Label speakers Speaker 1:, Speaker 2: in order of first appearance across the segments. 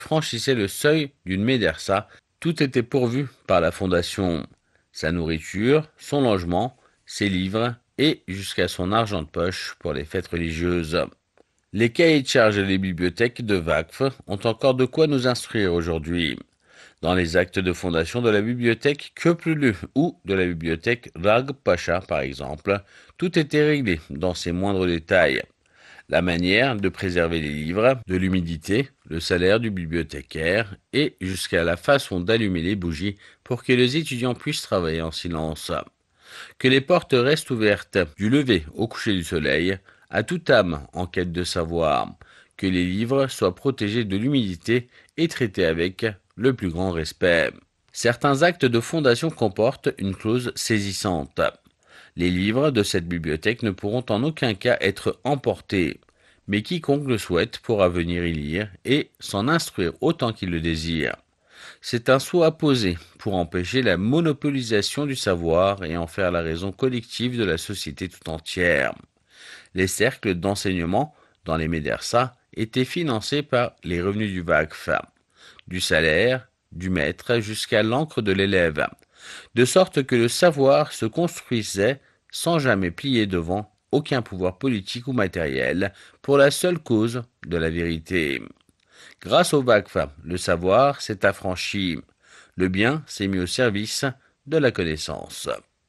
Speaker 1: franchissait le seuil d'une médersa, tout était pourvu par la fondation. Sa nourriture, son logement, ses livres et jusqu'à son argent de poche pour les fêtes religieuses. Les cahiers de charges et les bibliothèques de Vakf ont encore de quoi nous instruire aujourd'hui. Dans les actes de fondation de la bibliothèque Köprülü ou de la bibliothèque Ragıp Pacha par exemple, tout était réglé dans ses moindres détails. La manière de préserver les livres, de l'humidité, le salaire du bibliothécaire et jusqu'à la façon d'allumer les bougies pour que les étudiants puissent travailler en silence. Que les portes restent ouvertes du lever au coucher du soleil à toute âme en quête de savoir. Que les livres soient protégés de l'humidité et traités avec le plus grand respect. Certains actes de fondation comportent une clause saisissante. Les livres de cette bibliothèque ne pourront en aucun cas être emportés, mais quiconque le souhaite pourra venir y lire et s'en instruire autant qu'il le désire. C'est un sceau à poser pour empêcher la monopolisation du savoir et en faire la raison collective de la société tout entière. Les cercles d'enseignement dans les médersas étaient financés par les revenus du Vakf, du salaire du maître jusqu'à l'encre de l'élève, de sorte que le savoir se construisait sans jamais plier devant aucun pouvoir politique ou matériel pour la seule cause de la vérité. Grâce au Vakf, le savoir s'est affranchi, le bien s'est mis au service de la connaissance.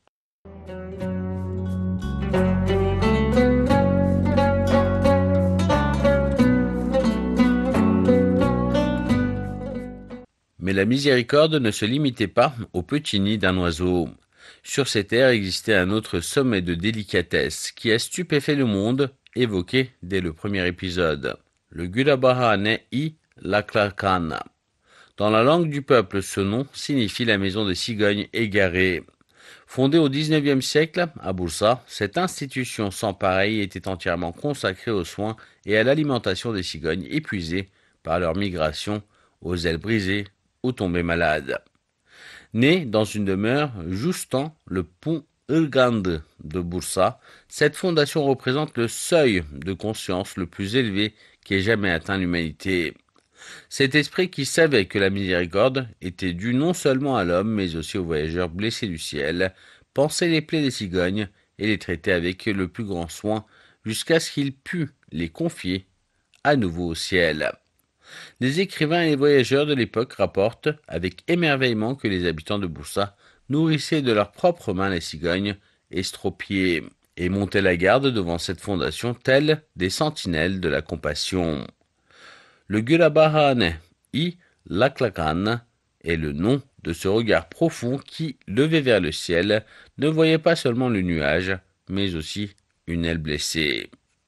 Speaker 1: Mais la miséricorde ne se limitait pas au petit nid d'un oiseau. Sur ces terres existait un autre sommet de délicatesse qui a stupéfait le monde, évoqué dès le premier épisode. Le Gulabahane-i Laklakan. Dans la langue du peuple, ce nom signifie la maison des cigognes égarées. Fondée au XIXe siècle à Bursa, cette institution sans pareille était entièrement consacrée aux soins et à l'alimentation des cigognes épuisées par leur migration, aux ailes brisées ou tombées malades. Née dans une demeure justant le pont Irgand de Bursa, cette fondation représente le seuil de conscience le plus élevé qu'ait jamais atteint l'humanité. Cet esprit qui savait que la miséricorde était due non seulement à l'homme, mais aussi aux voyageurs blessés du ciel, pensait les plaies des cigognes et les traitait avec le plus grand soin jusqu'à ce qu'il pût les confier à nouveau au ciel. Les écrivains et les voyageurs de l'époque rapportent avec émerveillement que les habitants de Bursa nourrissaient de leurs propres mains les cigognes estropiées et montaient la garde devant cette fondation telles des sentinelles de la compassion. Le Gulabahane-i Laklakan est le nom de ce regard profond qui, levé vers le ciel, ne voyait pas seulement le nuage, mais aussi une aile blessée.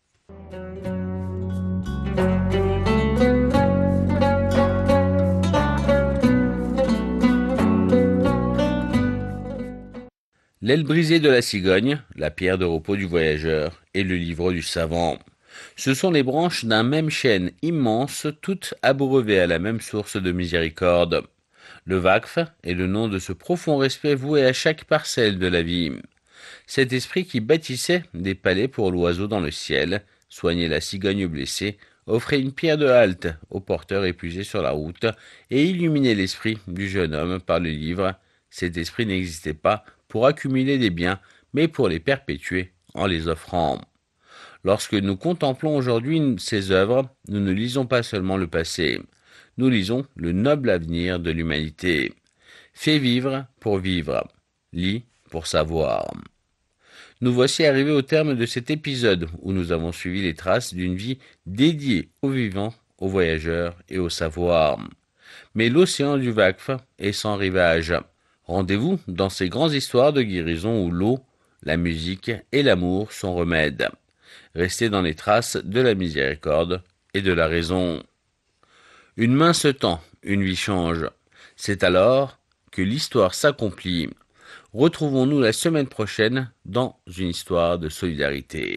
Speaker 1: L'aile brisée de la cigogne, la pierre de repos du voyageur et le livre du savant. Ce sont les branches d'un même chêne immense, toutes abreuvées à la même source de miséricorde. Le Vakf est le nom de ce profond respect voué à chaque parcelle de la vie. Cet esprit qui bâtissait des palais pour l'oiseau dans le ciel, soignait la cigogne blessée, offrait une pierre de halte au porteur épuisé sur la route et illuminait l'esprit du jeune homme par le livre. Cet esprit n'existait pas pour accumuler des biens, mais pour les perpétuer en les offrant. Lorsque nous contemplons aujourd'hui ces œuvres, nous ne lisons pas seulement le passé, nous lisons le noble avenir de l'humanité. Fais vivre pour vivre, lis pour savoir. Nous voici arrivés au terme de cet épisode où nous avons suivi les traces d'une vie dédiée aux vivants, aux voyageurs et au savoir. Mais l'océan du Vakf est sans rivage. Rendez-vous dans ces grandes histoires de guérison où l'eau, la musique et l'amour sont remèdes. Restez dans les traces de la miséricorde et de la raison. Une main se tend, une vie change. C'est alors que l'histoire s'accomplit. Retrouvons-nous la semaine prochaine dans une histoire de solidarité.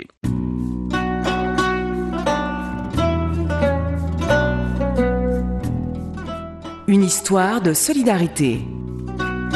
Speaker 2: Une histoire de solidarité.